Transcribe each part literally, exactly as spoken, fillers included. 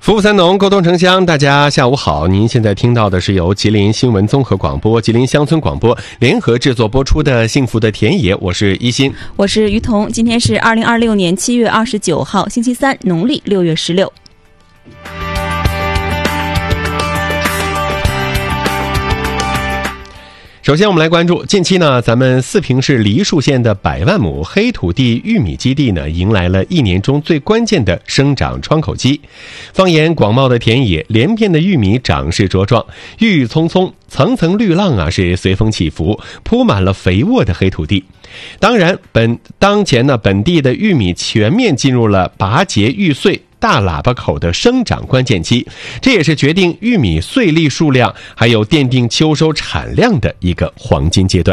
服务三农，沟通城乡，大家下午好。您现在听到的是由吉林新闻综合广播、吉林乡村广播联合制作播出的《幸福的田野》，我是一心， 我是于彤。今天是二零二六年七月二十九号，星期三，农历六月十六。 首先我们来关注近期呢，咱们四平市梨树县的百万亩黑土地玉米基地呢，迎来了一年中最关键的生长窗口期。放眼广袤的田野，连片的玉米长势茁壮，郁郁葱葱，层层绿浪啊是随风起伏，铺满了肥沃的黑土地。当然本当前呢，本地的玉米全面进入了拔节育穗大喇叭口的生长关键期，这也是决定玉米穗粒数量还有奠定秋收产量的一个黄金阶段。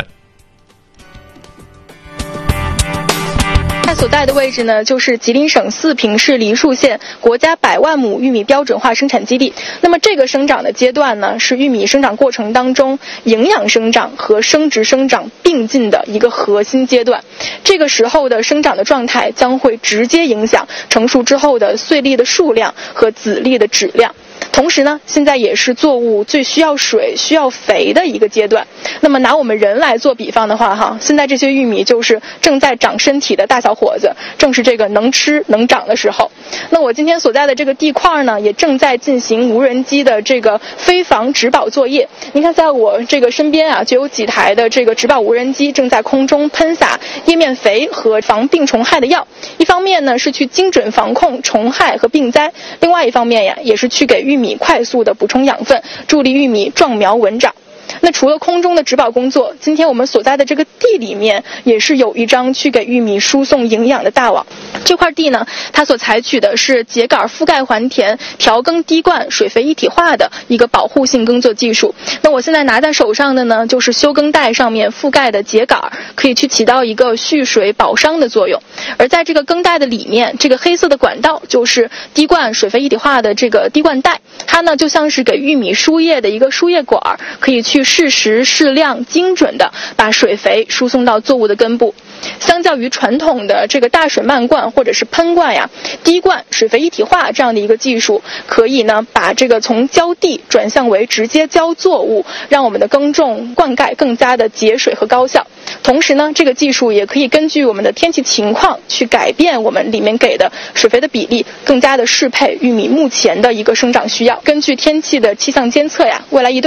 它所在的位置呢，就是吉林省四平市梨树县国家百万亩玉米标准化生产基地。那么这个生长的阶段呢，是玉米生长过程当中营养生长和生殖生长并进的一个核心阶段。这个时候的生长的状态将会直接影响成熟之后的穗粒的数量和籽粒的质量。同时呢，现在也是作物最需要水、需要肥的一个阶段。那么拿我们人来做比方的话，哈，现在这些玉米就是正在长身体的大小伙子，正是这个能吃能长的时候。那我今天所在的这个地块呢，也正在进行无人机的这个飞防植保作业。您看，在我这个身边啊，就有几台的这个植保无人机正在空中喷洒叶面肥和防病虫害的药。一方面呢，是去精准防控虫害和病灾；另外一方面呀，也是去给玉米快速的补充养分，助力玉米壮苗稳长。那除了空中的植保工作，今天我们所在的这个地里面也是有一张去给玉米输送营养的大网。这块地呢，它所采取的是秸秆覆盖还田、调耕滴灌、水肥一体化的一个保护性耕作技术。那我现在拿在手上的呢，就是休耕带上面覆盖的秸秆，可以去起到一个蓄水保墒的作用。而在这个耕带的里面，这个黑色的管道就是滴灌水肥一体化的这个滴灌带，它呢就像是给玉米输液的一个输液管，可以去适时适量精准的把水肥输送到作物的根部。相较于传统的这个大水漫灌或者是喷灌呀，滴灌水肥一体化这样的一个技术，可以呢把这个从浇地转向为直接浇作物，让我们的耕种灌溉更加的节水和高效。同时呢，这个技术也可以根据我们的天气情况去改变我们里面给的水肥的比例，更加的适配玉米目前的一个生长需要。根据天气的气象监测呀，未来一段